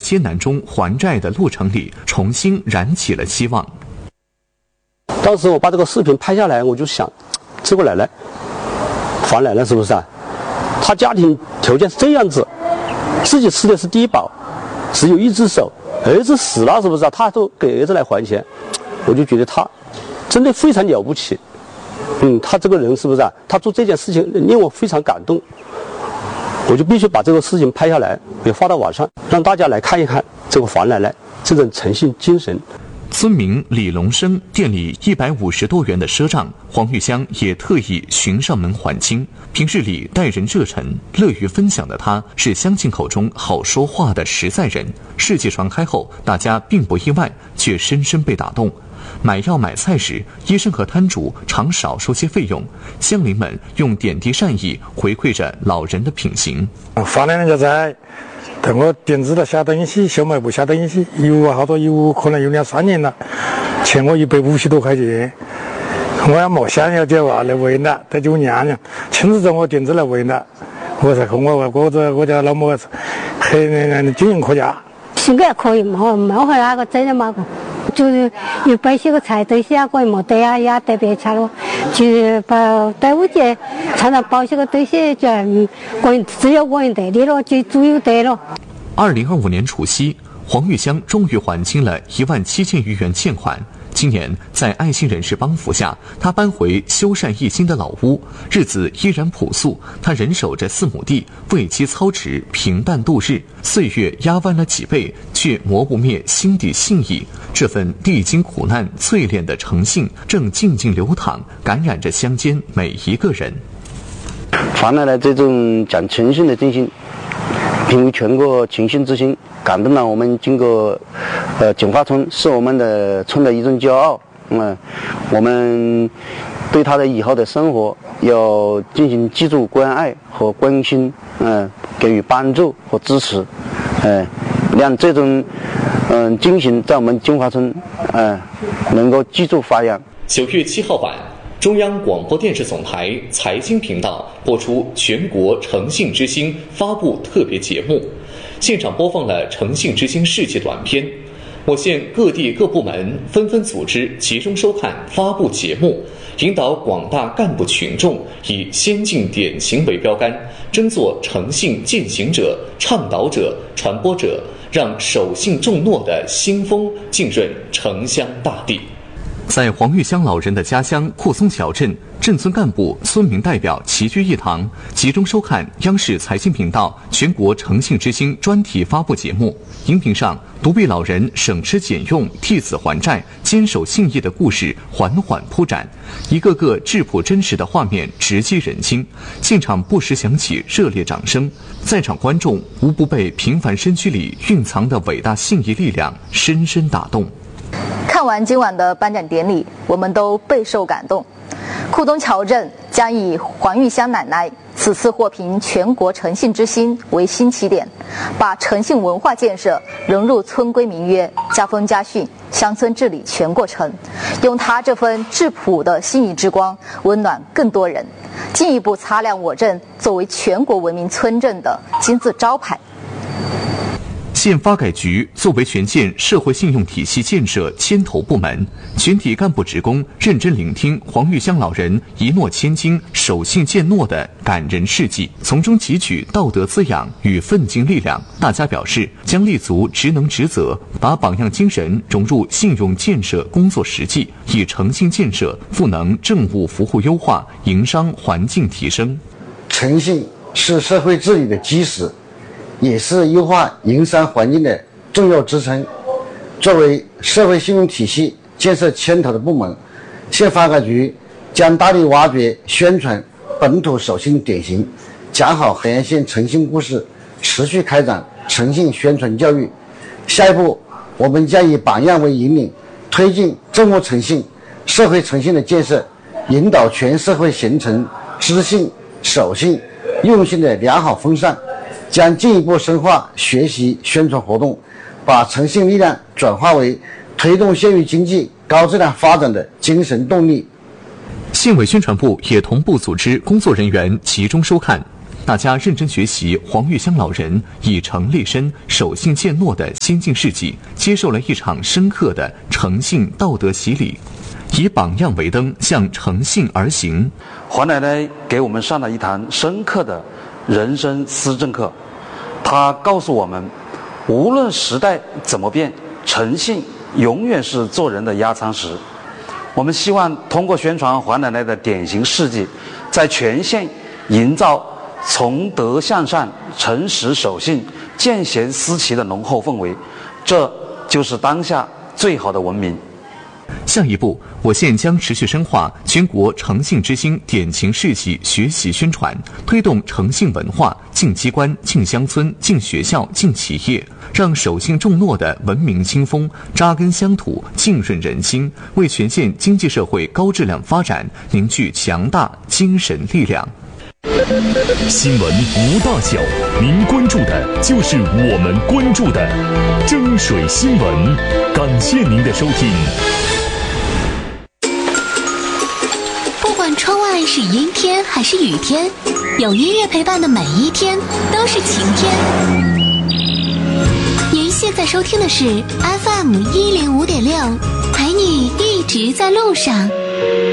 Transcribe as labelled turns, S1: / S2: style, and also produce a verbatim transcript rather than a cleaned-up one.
S1: 艰难中还债的路程里重新燃起了希望。
S2: 当时我把这个视频拍下来，我就想，这个奶奶，黄奶奶是不是啊？她家庭条件是这样子，自己吃的是低保，只有一只手，儿子死了是不是啊？她都给儿子来还钱，我就觉得她真的非常了不起。嗯，她这个人是不是啊？她做这件事情令我非常感动，我就必须把这个事情拍下来，也发到网上，让大家来看一看这个黄奶奶这种诚信精神。
S1: 村民李龙生店里一百五十多元的赊账，黄玉香也特意寻上门还清。平日里待人热忱、乐于分享的他，是乡亲口中好说话的实在人。事迹传开后，大家并不意外，却深深被打动。买药买菜时，医生和摊主常少收些费用，乡邻们用点滴善意回馈着老人的品行。
S3: 发了那个债，等我点子了下东西，小卖部下东西，有好多有可能有两三年了，欠我一百五十多块钱，我要没想要这话来为难，他就娘娘亲自找我点子来为难，我才和我我这我家老母很经营可嘉，
S4: 性格也可以，没没和那个真的嘛个。就是有摆些个菜东西啊，个没得啊，也特别吃了。就是把端午节常常包些个东西，就个人只有个人得的了，就足有得了。
S1: 二零二五年除夕，黄玉香终于还清了一万七千余元欠款。今年在爱心人士帮扶下，他搬回修缮一新的老屋，日子依然朴素。他人守着四亩地，为其操持，平淡度日。岁月压弯了脊背，却磨不灭心底信义。这份历经苦难淬炼的诚信，正静静流淌，感染着乡间每一个人。
S5: 黄奶奶这种讲诚信的精神，凭为全国诚信之心，感动了我们经过呃锦华村，是我们的村的一种骄傲。嗯，我们对他的以后的生活要进行记住关爱和关心，嗯，给予帮助和支持，嗯，让这种嗯精神在我们锦华村嗯能够继续发扬。
S1: 九月七号晚，中央广播电视总台财经频道播出全国诚信之星发布特别节目，现场播放了诚信之星事迹短片。我县各地各部门纷纷组织集中收看发布节目，引导广大干部群众以先进典型为标杆，争做诚信践行者、倡导者、传播者，让守信重诺的新风浸润城乡大地。在黄玉香老人的家乡库松小镇，镇村干部、村民代表齐聚一堂，集中收看央视财经频道全国诚信之星专题发布节目。荧屏上，独臂老人省吃俭用、替子还债、坚守信义的故事缓缓铺展，一个个质朴真实的画面直击人心。现场不时响起热烈掌声，在场观众无不被平凡身躯里蕴藏的伟大信义力量深深打动。
S6: 看完今晚的颁奖典礼，我们都备受感动。库东桥镇将以黄玉香奶奶此次获评全国诚信之星为新起点，把诚信文化建设融入村规民约，家风家训，乡村治理全过程，用他这份质朴的信义之光温暖更多人，进一步擦亮我镇作为全国文明村镇的金字招牌。
S1: 县发改局作为全县社会信用体系建设牵头部门，全体干部职工认真聆听黄玉香老人一诺千金、守信践诺的感人事迹，从中汲取道德滋养与奋进力量。大家表示，将立足职能职责，把榜样精神融入信用建设工作实际，以诚信建设赋能政务服务优化、营商环境提升。
S7: 诚信是社会治理的基石，也是优化营商环境的重要支撑。作为社会信用体系建设牵头的部门，县发改局将大力挖掘宣传本土守信典型，讲好海洋县诚信故事，持续开展诚信宣传教育。下一步，我们将以榜样为引领，推进政务诚信、社会诚信的建设，引导全社会形成知信、守信、用信的良好风尚。将进一步深化学习宣传活动，把诚信力量转化为推动县域经济高质量发展的精神动力。
S1: 县委宣传部也同步组织工作人员集中收看。 大家认真学习黄玉香老人以诚立身、守信践诺的先进事迹，接受了一场深刻的诚信道德洗礼，以榜样为灯，向诚信而行。
S8: 黄奶奶给我们上了一堂深刻的人生思政课，她告诉我们，无论时代怎么变，诚信永远是做人的压舱石。我们希望通过宣传黄奶奶的典型事迹，在全县营造从德向善、诚实守信、见贤思齐的浓厚氛围，这就是当下最好的文明。
S1: 下一步，我县将持续深化全国诚信之星典型事迹学习宣传，推动诚信文化进机关、进乡村、进学校、进企业，让守信重诺的文明清风扎根乡土、浸润人心，为全县经济社会高质量发展凝聚强大精神力量。
S9: 新闻无大小，您关注的就是我们关注的蒸水新闻。感谢您的收听。
S10: 不管窗外是阴天还是雨天，有音乐陪伴的每一天都是晴天。您现在收听的是 F M 一零五点六，陪你一直在路上。